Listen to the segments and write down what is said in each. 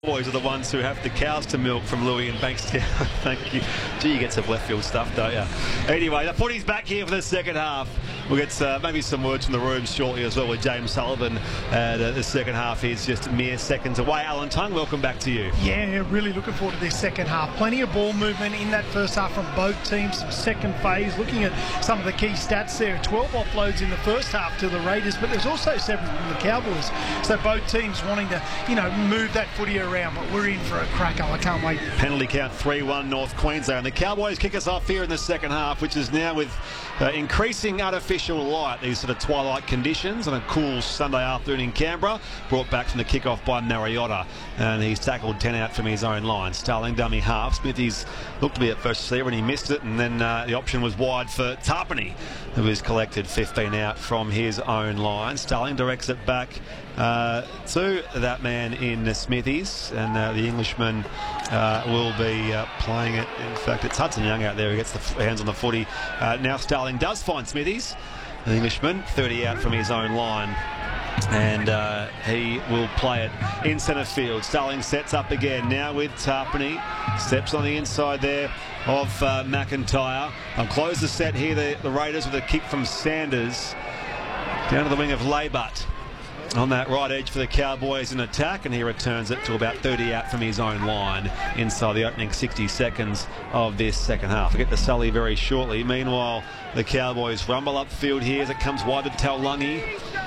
Boys are the ones who have the cows to milk from Louis and Bankstown. Thank you. Gee, you get some left field stuff, don't you? Anyway, the footy's back here for the second half. We'll get maybe some words from the room shortly as well with James Sullivan. The second half is just mere seconds away. Alan Tongue, welcome back to you. Yeah, really looking forward to this second half. Plenty of ball movement in that first half from both teams. Second phase, looking at some of the key stats there. 12 offloads in the first half to the Raiders, but there's also 7 from the Cowboys. So both teams wanting to, move that footy around, but we're in for a cracker. I can't wait. Penalty count 3-1 North Queensland. The Cowboys kick us off here in the second half, which is now with increasing artificial light, these sort of twilight conditions, and a cool Sunday afternoon in Canberra, brought back from the kick-off by Mariota, and he's tackled 10 out from his own line. Starling dummy half. Smithies looked to be at first there when he missed it, and then the option was wide for Tarpany, who has collected 15 out from his own line. Starling directs it back to that man in Smithies, and the Englishman will be playing it. In fact, it's Hudson Young out there who gets the hands on the footy. Now Starling does find Smithies, the Englishman, 30 out from his own line, and he will play it in centre field. Starling sets up again now with Tarpany, steps on the inside there of McIntyre. I'll close the set here, the Raiders, with a kick from Sanders down to the wing of Laybutt on that right edge for the Cowboys in attack, and he returns it to about 30 out from his own line inside the opening 60 seconds of this second half. We'll get to Sully very shortly. Meanwhile, the Cowboys rumble upfield here as it comes wide to Taulagi.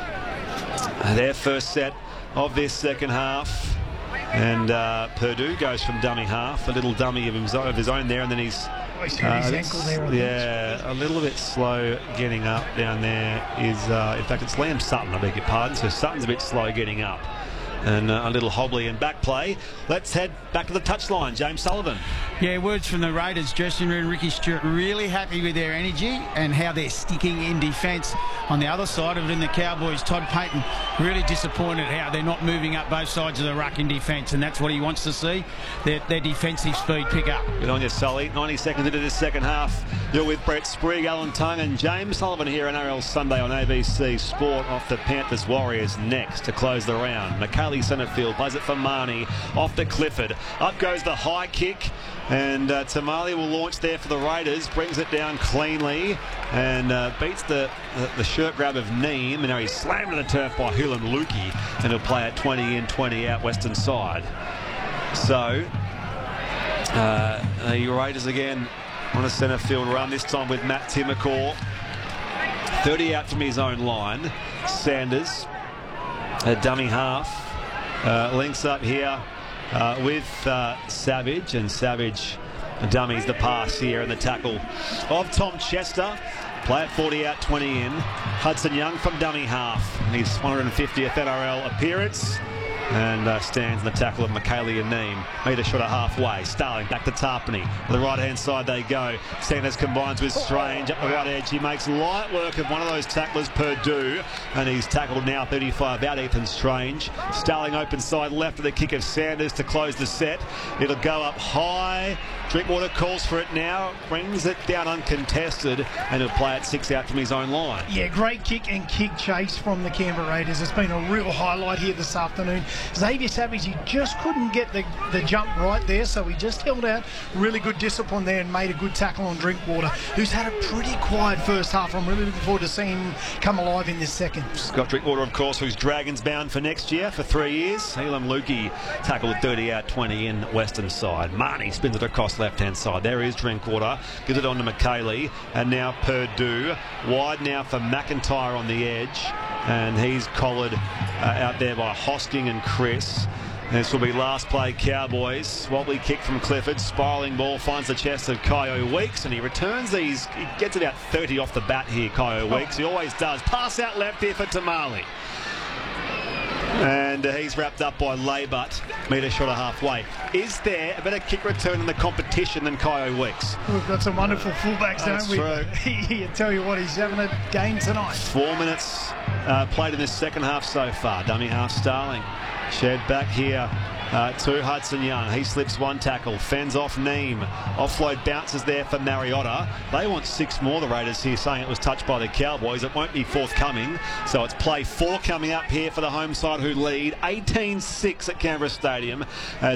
Their first set of this second half, and Purdue goes from dummy half, a little dummy of his own there, and then he's his ankle there. A little bit slow getting up down there is, in fact, it's Liam Sutton, I beg your pardon. So Sutton's a bit slow getting up, and a little hobbly in back play. Let's head back to the touchline. James Sullivan. Yeah, words from the Raiders dressing room. Ricky Stewart really happy with their energy and how they're sticking in defence. On the other side of it, in the Cowboys, Todd Payton really disappointed how they're not moving up both sides of the ruck in defence, and that's what he wants to see, their defensive speed pick up. Good on you, Sully. 90 seconds into this second half. You're with Brett Sprigg, Alan Tongue and James Sullivan here on NRL Sunday on ABC Sport. Off the Panthers Warriors next to close the round. McKaylee centre field, plays it for Marnie, off to Clifford. Up goes the high kick, and Tamale will launch there for the Raiders, brings it down cleanly, and beats the shirt grab of Neem, and now he's slammed to the turf by Hulan Lukey, and he'll play at 20 in, 20 out, western side. So the Raiders again on a centre field run, this time with Matt Timmacore, 30 out from his own line. Sanders, a dummy half, links up here with Savage, and Savage dummies the pass here, and the tackle of Tom Chester. Play at 40 out, 20 in. Hudson Young from dummy half, and his 150th NRL appearance, and stands in the tackle of McKaylee and Neem. Metre shot at halfway. Starling back to Tarpany. The right-hand side they go. Sanders combines with Strange up the right edge. He makes light work of one of those tacklers, Purdue, and he's tackled now 35 out, Ethan Strange. Starling open side left with the kick of Sanders to close the set. It'll go up high. Drinkwater calls for it now, brings it down uncontested, and he'll play at 6 out from his own line. Yeah, great kick and kick chase from the Canberra Raiders. It's been a real highlight here this afternoon. Xavier Savage, he just couldn't get the jump right there, so he just held out. Really good discipline there and made a good tackle on Drinkwater, who's had a pretty quiet first half. I'm really looking forward to seeing him come alive in this second. Scott Drinkwater, of course, who's Dragons bound for next year for 3 years. Helam Lukey tackled 30 out, 20 in, western side. Marnie spins it across left-hand side. There is Drinkwater, gives it on to McKaylee, and now Purdue. Wide now for McIntyre on the edge, and he's collared out there by Hosking and Chris. And this will be last play Cowboys. Wobbly kick from Clifford, spiralling ball, finds the chest of Kyo Weeks, and he returns these. He gets about 30 off the bat here, Kyo Weeks. He always does. Pass out left here for Tamale. And he's wrapped up by Laybutt, metre shot at halfway. Is there a better kick return in the competition than Kyo Weeks? We've got some wonderful fullbacks, don't we? That's true. I tell you what, he's having a game tonight. 4 minutes played in this second half so far. Dummy half Starling. Shared back here to Hudson Young. He slips one tackle, fends off Neem. Offload bounces there for Mariota. They want 6 more, the Raiders here, saying it was touched by the Cowboys. It won't be forthcoming. So it's play 4 coming up here for the home side, who lead 18-6 at Canberra Stadium.